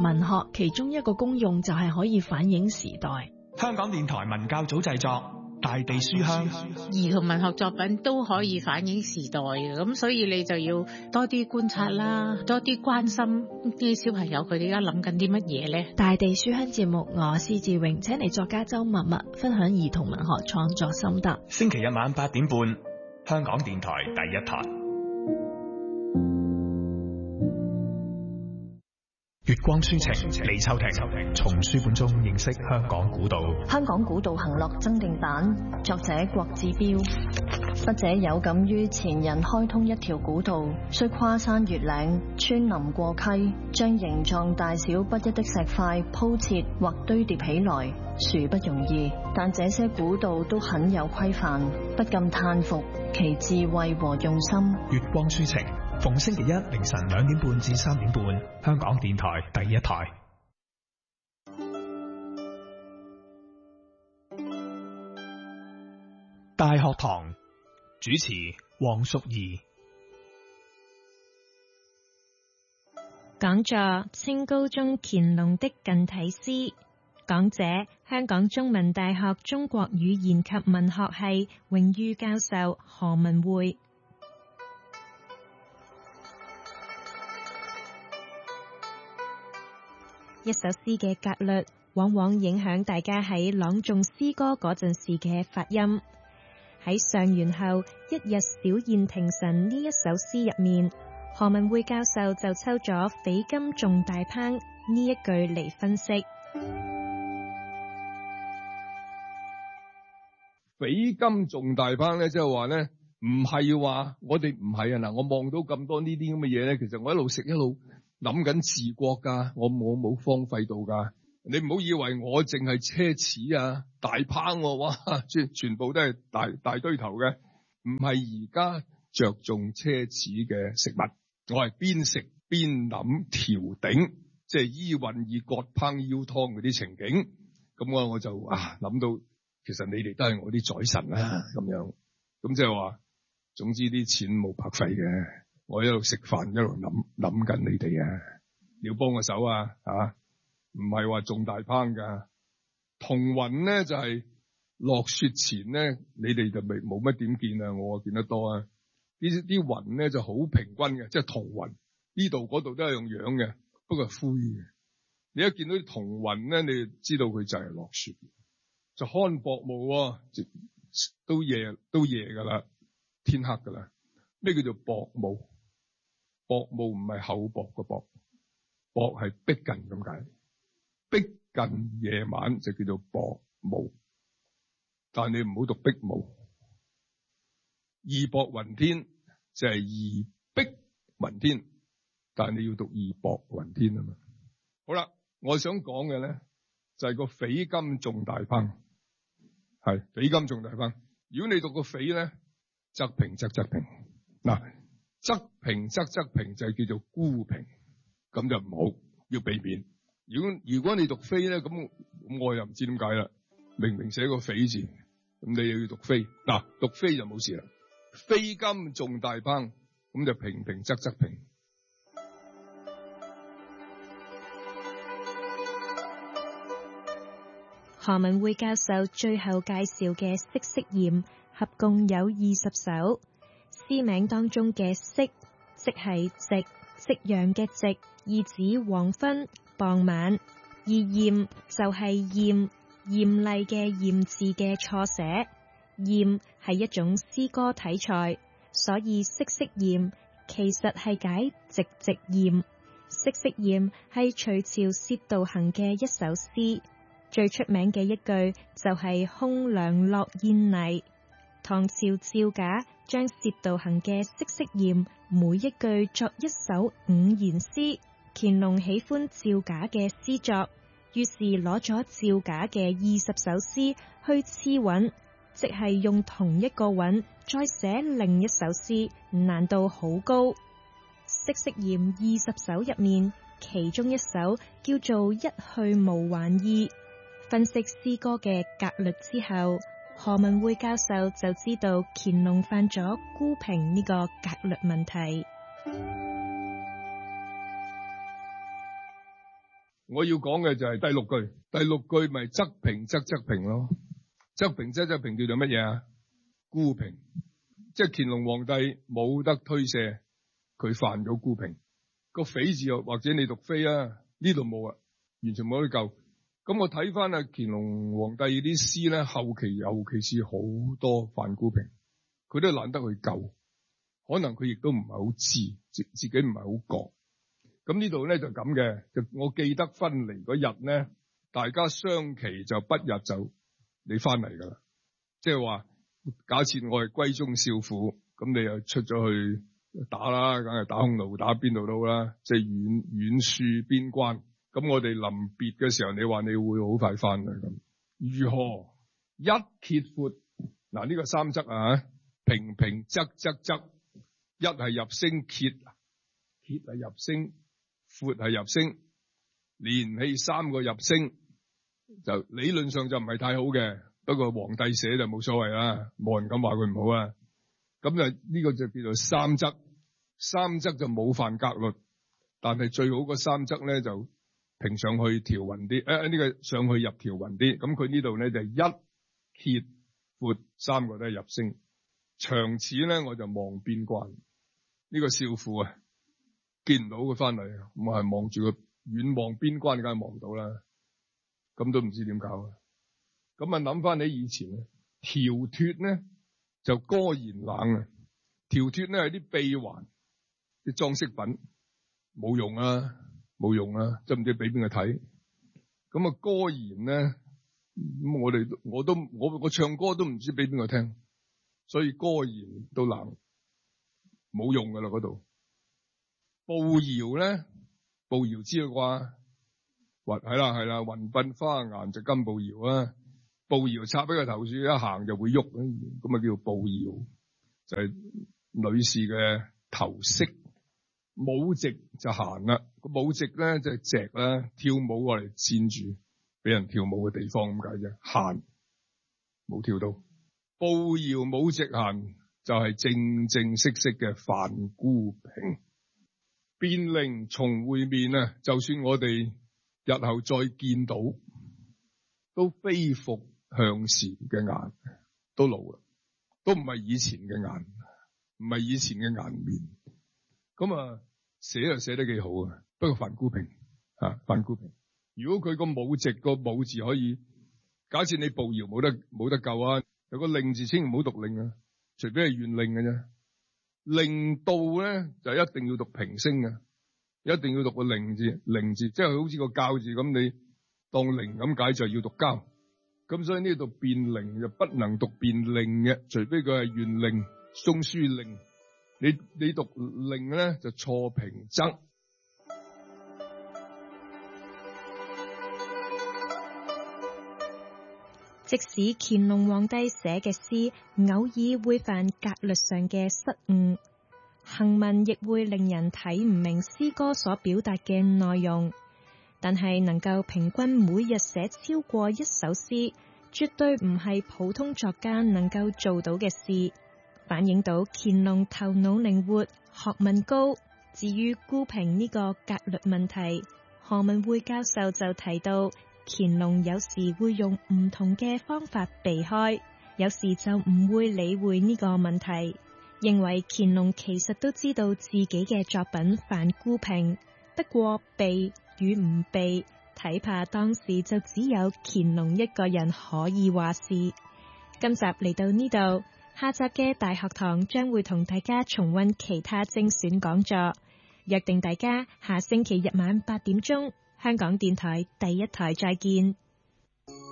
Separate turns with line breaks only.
文學其中一個功用就係可以反映時代。
香港電台文教組製作《大地書香》，
兒童文學作品都可以反映時代嘅，咁所以你就要多啲觀察啦，多啲關心啲小朋友佢哋而家諗緊啲乜嘢呢？
大地書香節目，我施志榮請嚟作家周默默分享兒童文學創作心得。
星期日晚8點半，香港電台第一台。月光書情，李秋婷從書本中認識香港古道。
香港古道行樂增訂版，作者郭志標。筆者有感於前人開通一條古道，需跨山越嶺、穿林過溪，將形狀大小不一的石塊鋪設或堆疊起來，殊不容易。但這些古道都很有規範，不禁嘆服其智慧和用心。
月光書情，逢星期一凌晨2點半至3點半，香港電台第一台。大學堂主持黃淑儀。
講座：清高宗乾隆的近體詩。講者：香港中文大學中國語言及文學系榮譽教授何文匯。一首詩嘅格律，往往影響大家喺朗誦詩歌嗰陣時嘅發音。喺上元後一日小宴庭臣呢一首詩入面，何文匯教授就抽咗匪金重大烹呢一句嚟分析。
匪金重大烹咧，即係話咧，唔係話我哋唔係啊嗱，我望到咁多呢啲咁嘅嘢咧，其實我一路食一路諗緊治國噶，我冇荒廢到噶。你唔好以為我淨係奢侈啊，大烹哇，全部都係大堆頭嘅，唔係而家着重奢侈嘅食物，我係邊食邊諗調頂，即係依韻以割烹腰湯嗰啲情景。咁我就諗到，其實你哋都係我啲宰臣啦，咁樣，咁即係話，總之啲錢冇白費嘅，我一路食飯一路諗緊你哋啊，你要幫我手啊，唔係話重大烹噶。彤雲咧就係落雪前咧，你哋就冇乜點見啊，我見得多啊。啲雲咧就好平均嘅，即係彤雲呢度嗰度都係用樣嘅，不過係灰嘅。你一見到啲彤雲咧，你就知道佢就係落雪。就看薄霧，都夜噶啦，天黑噶啦。咩叫做薄霧？薄霧唔係厚薄嘅薄，薄係逼近咁解。逼近夜晚就叫做薄霧，但係你唔好讀逼霧。義薄雲天就係義逼雲天，但係你要讀義薄雲天啊嘛。好啦，我想講嘅咧就係個匪金重大烹，係匪金重大烹。如果你讀個匪咧，則平則平，嗱，則平則平就係叫做孤平，咁就唔好，要避免。如果你讀非咧，咁我又唔知點解啦。明明寫個匪字，咁你又要讀非，嗱，讀非就冇事啦。匪金重大烹，咁就平則平。
何文匯教授最後介紹嘅色鹽合共有20首，詩名當中嘅色即係夕陽嘅夕，意指黃昏傍晚，而嚴就係嚴厲嘅嚴字嘅錯寫，嚴係一種詩歌體裁，所以色鹽其實係解夕鹽。色鹽係隋朝薛道行嘅一首詩，最出名嘅一句就係空梁落燕泥。唐朝趙賈將薛道行嘅色鹽每一句作一首5言詩。乾隆喜歡趙賈嘅詩作，於是攞咗趙賈嘅20首詩去次韻，即係用同一個韻再寫另一首詩，難度好高。色鹽20首入面，其中一首叫做一去無還意。分析詩歌嘅格律之後，何文匯教授就知道乾隆犯咗孤平呢個格律問題。
我要講嘅就係第六句，第六句咪則平則平咯，則平則平叫做乜嘢啊？孤平，即係乾隆皇帝冇得推卸，佢犯咗孤平。個匪字或者你讀非啊，呢度冇啊，完全冇得救。咁我睇翻啊乾隆皇帝啲詩咧，後期尤其是好多犯孤平，佢都懶得去救，可能佢亦都唔係好知，自己唔係好覺。咁呢度咧就咁嘅，就我記得分離嗰日咧，大家相期就不日就你翻嚟噶啦，即係話假設我係閨中少婦，咁你又出咗去打啦，梗係打匈奴，打邊度都啦，即係遠戍邊關。咁我哋臨別嘅時候，你話你會好快翻嚟咁？如何一揭闊？嗱，呢個三則啊，平平仄仄仄，一係入聲揭係入聲，闊係入聲，連起三個入聲，就理論上就唔係太好嘅。不過皇帝寫就冇所謂啦，冇人敢話佢唔好啊。咁就呢個就叫做三則，三則就冇犯格律，但係最好個三則咧就平上去條勻啲，呢個上去入條勻啲。咁佢呢度咧就一揭闊三個都係入聲。長此咧我就望邊關，呢個少婦啊見唔到佢翻嚟，咁我係望住個遠望邊關，梗係望唔到啦。咁都唔知點搞啊！咁啊諗翻起以前咧，條脱咧就歌言冷啊，條脱咧係啲臂環、啲裝飾品，冇用啊，冇用啊，真唔知俾邊個睇。咁啊歌言咧，咁我唱歌都唔知俾邊個聽，所以歌言都冷，冇用噶啦嗰度。步搖咧，步搖知道啩？係啦，雲鬢花顏就金步搖啊！步搖插喺個頭處，一行就會喐，咁啊叫做步搖，就係女士嘅頭飾。舞席就閒啦，個舞席咧就係席啦，跳舞過嚟佔住俾人跳舞嘅地方咁解啫，閒冇跳到。步搖舞席閒就係正正式式嘅犯孤平。變陵重會面啊，就算我哋日後再見到，都非復向時嘅顏，都老啦，都唔係以前嘅顏，唔係以前嘅顏面。咁啊，寫就寫得幾好啊，不過犯孤平啊，犯孤平。如果佢個舞席個舞字可以，假設你步搖冇得救啊，有個令字，千祈唔好讀令啊，除非係縣令嘅啫。令到咧就一定要讀平聲嘅，一定要讀個令字，令字即係好似個教字咁，你當令咁解就要讀交。咁所以呢度變令就不能讀變令嘅，除非佢係縣令、中書令。你讀令咧就錯平仄。
即使乾隆皇帝寫嘅詩偶爾會犯格律上嘅失誤，行文亦會令人睇唔明詩歌所表達嘅內容，但係能夠平均每日寫超過一首詩，絕對唔係普通作家能夠做到嘅事，反映到乾隆頭腦靈活、學問高。至於孤平呢個格律問題，何文匯教授就提到，乾隆有時會用唔同嘅方法避開，有時就唔會理會呢個問題，認為乾隆其實都知道自己嘅作品犯孤平，不過避與唔避，睇怕當時就只有乾隆一個人可以話事。今集嚟到呢度，下集嘅大學堂將會同大家重溫其他精選講座，約定大家下星期日晚8點鐘，香港電台第一台再見。